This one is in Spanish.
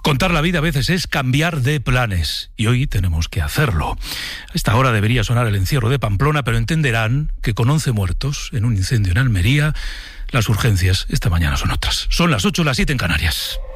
Contar la vida a veces es cambiar de planes, y hoy tenemos que hacerlo. A esta hora debería sonar el encierro de Pamplona, pero entenderán que con 11 muertos en un incendio en Almería, las urgencias esta mañana son otras. Son las 8, las 7 en Canarias.